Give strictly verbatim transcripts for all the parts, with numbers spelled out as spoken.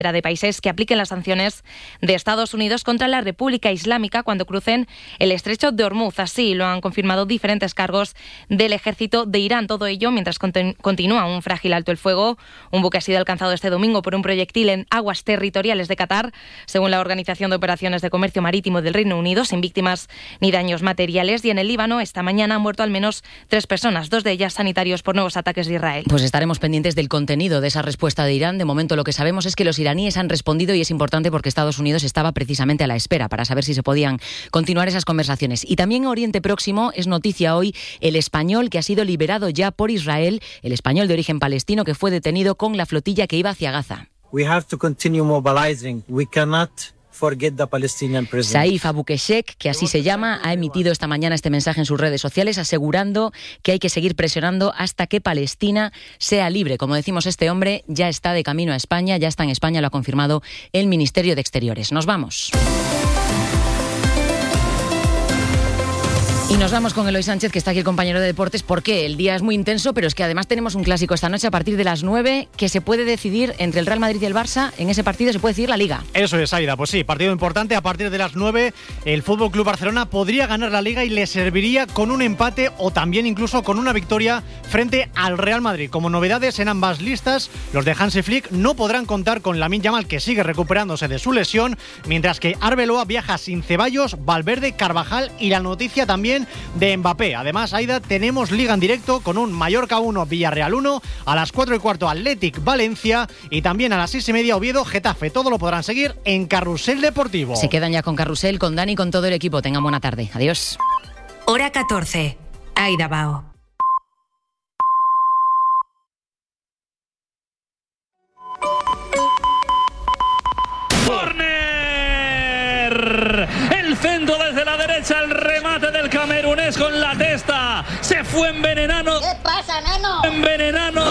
de países que apliquen las sanciones de Estados Unidos contra la República Islámica cuando crucen el estrecho de Hormuz. Así lo han confirmado diferentes cargos del ejército de Irán. Todo ello mientras continu- continúa un frágil alto el fuego. Un buque ha sido alcanzado este domingo por un proyectil en aguas territoriales de Qatar, según la Organización de Operaciones de Comercio Marítimo del Reino Unido, sin víctimas ni daños materiales. Y en el Líbano, esta mañana han muerto al menos tres personas, dos de ellas sanitarios por nuevos ataques de Israel. Pues estaremos pendientes del contenido de esa respuesta de Irán. De momento lo que sabemos es que los iraníes han respondido y es importante porque Estados Unidos estaba precisamente a la espera para saber si se podían continuar esas conversaciones. Y también en Oriente Próximo es noticia hoy el español que ha sido liberado ya por Israel, el español de origen palestino que fue detenido con la flotilla que iba hacia Gaza. We have to continue mobilizing. We cannot forget the Palestinian prisoners. Saif Abukeshek, que así se llama, ha emitido esta mañana este mensaje en sus redes sociales asegurando que hay que seguir presionando hasta que Palestina sea libre. Como decimos, este hombre ya está de camino a España, ya está en España, lo ha confirmado el Ministerio de Exteriores. Nos vamos. Y nos vamos con Eloy Sánchez, que está aquí el compañero de deportes. ¿Por qué? El día es muy intenso, pero es que además tenemos un clásico esta noche a partir de las nueve que se puede decidir entre el Real Madrid y el Barça. En ese partido se puede decidir la Liga. Eso es, Aida. Pues sí, partido importante. A partir de las nueve el F C Barcelona podría ganar la Liga y le serviría con un empate o también incluso con una victoria frente al Real Madrid. Como novedades en ambas listas, los de Hansi Flick no podrán contar con Lamine Yamal, que sigue recuperándose de su lesión, mientras que Arbeloa viaja sin Ceballos, Valverde, Carvajal y la noticia también de Mbappé. Además, Aida, tenemos Liga en directo con un Mallorca uno, Villarreal uno, a las cuatro y cuarto Athletic Valencia y también a las seis y media Oviedo Getafe. Todo lo podrán seguir en Carrusel Deportivo. Se quedan ya con Carrusel, con Dani y con todo el equipo. Tengan buena tarde. Adiós. Hora catorce. Aida Bao. El centro desde la derecha, el remate del camerunés con la testa. Se fue envenenando. ¿Qué pasa, nano? Envenenando.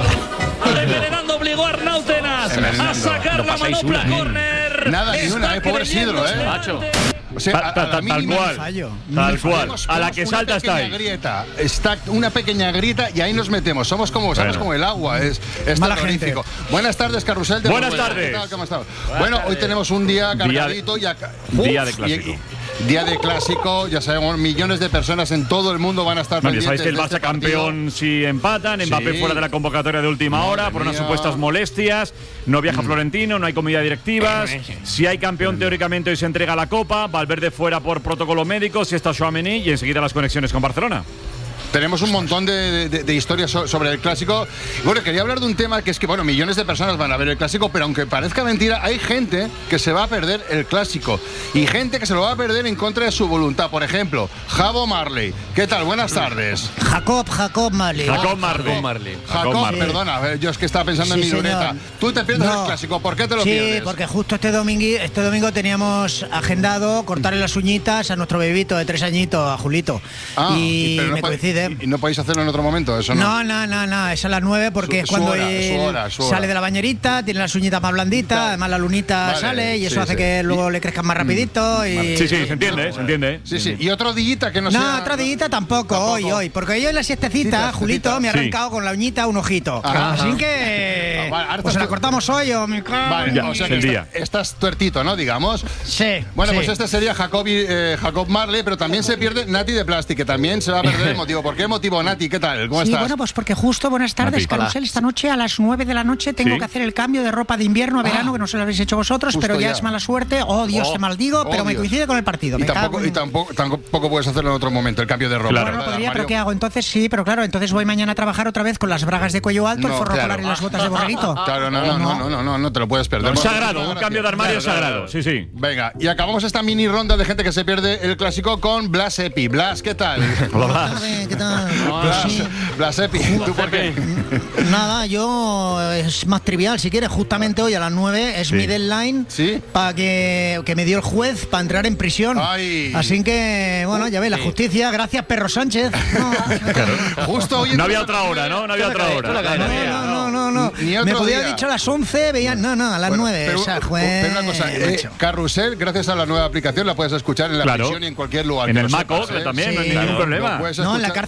Envenenando obligó a Arnautenas a sacar no la manopla córner. Nada, ni una, eh, pobre Sidro, eh. Macho. O sea, a, a tal, tal, tal cual, tal cual, a la que salta está ahí. Grieta, está una pequeña grieta y ahí nos metemos. Somos como, sabes, como el agua, es, es terrorífico. Buenas tardes, Carrusel. De Buenas Buenas tardes. tardes. ¿Cómo estás? Bueno, hoy tenemos un día cargadito. Día, y uf, día de clásico. Y, y, Día de clásico, ya sabemos, millones de personas en todo el mundo van a estar bueno, pendientes. Ya sabéis que el Barça este campeón si empatan, Mbappé sí. fuera de la convocatoria de última Madre hora por unas mía. supuestas molestias, no viaja mm. Florentino, no hay comida de directivas, si hay campeón teóricamente hoy se entrega la Copa, Valverde fuera por protocolo médico, si está Tchouaméni y enseguida las conexiones con Barcelona. Tenemos un montón de, de, de historias so, sobre el clásico. Bueno, quería hablar de un tema que es que, bueno, millones de personas van a ver el clásico, pero aunque parezca mentira, hay gente que se va a perder el clásico y gente que se lo va a perder en contra de su voluntad. Por ejemplo, Javo Marley. ¿Qué tal? Buenas tardes. Jacob, Jacob Marley. Jacob Marley. Marley. Jacob, Jacob Marley. perdona, yo es que estaba pensando sí, en mi luneta. Tú te pierdes no. el clásico, ¿por qué te lo sí, pierdes? Sí, porque justo este domingo, este domingo teníamos agendado cortarle las uñitas a nuestro bebito de tres añitos, a Julito. Ah, y, y no me coincide. Y, y no podéis hacerlo en otro momento, eso no. No, no, no, no, es a las nueve porque su, es cuando su hora, él su hora, su hora. sale de la bañerita, tiene las uñitas más blanditas, además la lunita vale, sale y eso sí, hace sí. que luego le crezcan más rapidito. Y... Sí, sí, se entiende, no, se entiende. Sí, sí. Y otro dillita que no, no sea... No, otro dillita tampoco, tampoco, hoy, hoy. Porque yo en la siestecita, sí, Julito, me ha arrancado sí. con la uñita un ojito. Ajá. Así que... Ah, vale, pues se la cortamos hoy o me Vale, ya, o sea que el está, estás tuertito, ¿no? Digamos. Sí. Bueno, sí. pues este sería Jacobi, eh, Jacob Marley, pero también se pierde Nati de Plastic, que también se va a perder el motivo. ¿Por qué motivo, Nati? ¿Qué tal? ¿Cómo sí, estás? Bueno, pues porque justo, buenas tardes, Carrusel. Esta noche a las nueve de la noche tengo ¿Sí? que hacer el cambio de ropa de invierno a verano, ah, que no se lo habéis hecho vosotros, pero ya, ya es mala suerte. Oh, Dios, oh, te maldigo, oh, pero Dios. me coincide con el partido. Y, me tampoco, cago en... y tampoco, tampoco puedes hacerlo en otro momento, el cambio de ropa. Claro, no podría, pero ¿qué hago? Entonces sí, pero claro, entonces voy mañana a trabajar otra vez con las bragas de cuello alto, no, el forro claro. polar y las botas de borreguito. Claro, no, no, no, no, no, no, no te lo puedes perder. No, sagrado, un cambio de armario claro, sagrado, sí, sí. Venga, y acabamos esta mini ronda de gente que se pierde el clásico con Blas Epi. Blas, ¿qué tal? Hola, Blas. ¿Qué tal? Blas, sí. Blas Epi, ¿tú por qué? Nada, yo es más trivial, si quieres, justamente hoy a las nueve es sí. mi deadline ¿Sí? para que, que me dio el juez para entrar en prisión. Ay. Así que, bueno, ya veis, la justicia, gracias Perro Sánchez. No, claro. Justo hoy no había otra hora, ¿no? No había otra hora. No, no, no, no, no. Ni otro me podía día. haber dicho a las once, veían, no, no, a las bueno, nueve. Pero, o sea, juez... pero una cosa, eh, Carrusel, gracias a la nueva aplicación, la puedes escuchar en la claro. prisión y en cualquier lugar. En el Maco, sepas, ¿eh? también, sí. no hay ningún claro. problema. No, en la cárcel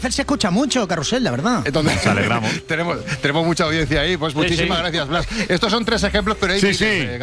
hacer se escucha mucho, Carrusel, la verdad. Entonces, Nos alegramos. tenemos, tenemos mucha audiencia ahí, pues muchísimas sí. gracias, Blas. Estos son tres ejemplos, pero hay Sí, miles, sí. eh,